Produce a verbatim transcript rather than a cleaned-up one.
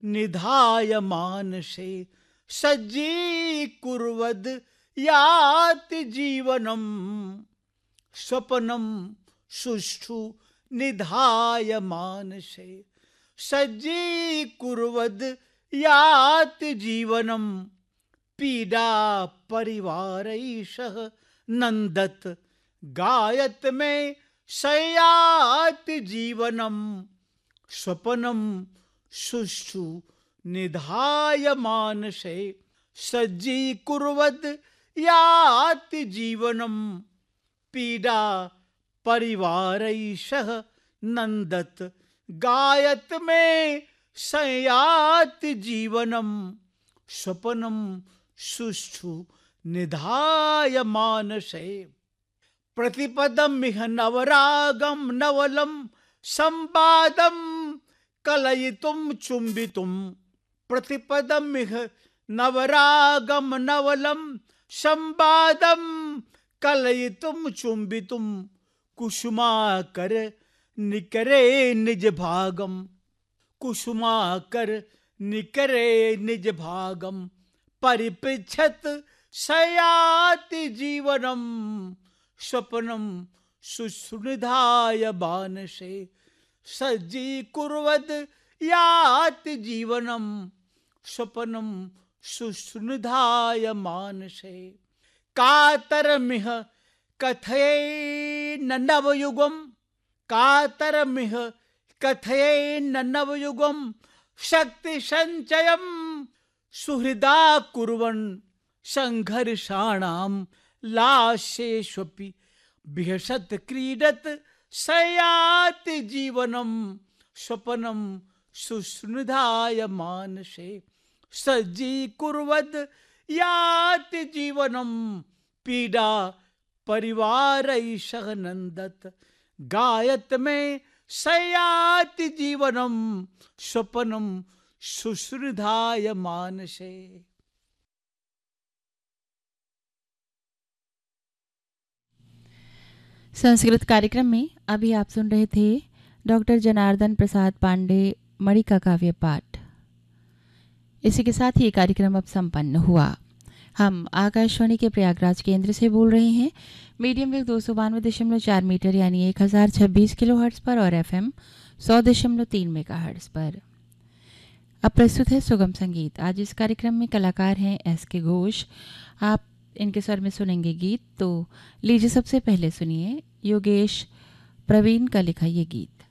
निधाय मानसे सज्जीकुर्वद् याति जीवनम् स्वप्नं सुष्ठु निधाय मानसे सज्जीकुर्वद् याति जीवनम् पीडा परिवारैषः नन्दत गायत में सयाति जीवनम् स्वप्नं सुष्ठु निधाय मानसे सज्जीकुर्वद् याति जीवनम् पीडा परिवारैषः नन्दत गायत में सयाति जीवनम् स्वप्नं सुष्ठु निधाय मानसे प्रतिपदमिह नवरागं नवलं संवादं कलयितुं चुम्बितुं प्रतिपदमिह नवरागं नवलं संवादं कलयितुं चुम्बितुं कुसुमाकर निकरे निज भागम कुसुमाकर निकरे निज भागम परिपृच्छत सयाति जीवनम् स्वप्नं सुनिधाय मानसे सज्जीकुर्वद् याति जीवनम् स्वप्नं सुनिधाय मानसे कातरमिह कथयेन्न नवयुगं कातरमिह कथयेन्न नवयुगं शक्ति संचयं सुहृदा कुर्वन् संघर्षाणां लाशेष्वपि बिहसत क्रीडत सयाति जीवनम् स्वप्नं सुनिधाय मानसे सज्जीकुर्वद् याति जीवनम् पीडा परिवारैषः नन्दत गायत में सयाति जीवनम् स्वप्नं सुनिधाय मानसे। संस्कृत कार्यक्रम में अभी आप सुन रहे थे डॉक्टर जनार्दन प्रसाद पांडे मणि का काव्य पाठ। इसी के साथ ये कार्यक्रम अब संपन्न हुआ। हम आकाशवाणी के प्रयागराज केंद्र से बोल रहे हैं मीडियम वेव दो सौ बानवे दशमलव चार मीटर यानी एक हज़ार छब्बीस किलो हर्ट्ज पर और एफएम सौ दशमलव तीन मेगा हर्ट्ज पर। अब प्रस्तुत है सुगम संगीत। आज इस कार्यक्रम में कलाकार हैं एस के घोष। आप इनके स्वर में सुनेंगे गीत। तो लीजिए सबसे पहले सुनिए योगेश प्रवीण का लिखा ये गीत।